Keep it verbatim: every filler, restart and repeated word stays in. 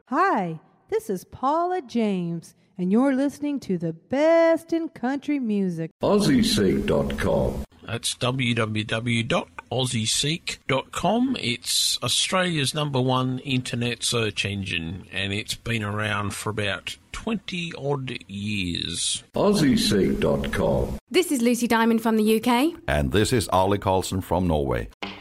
Hi, this is Paula James, and you're listening to the best in country music. Aussie Seek dot com. That's w w w dot aussie seek dot com. It's Australia's number one internet search engine, and it's been around for about twenty-odd years. Aussie Seek dot com. This is Lucy Diamond from the U K. And this is Arlie Carlson from Norway.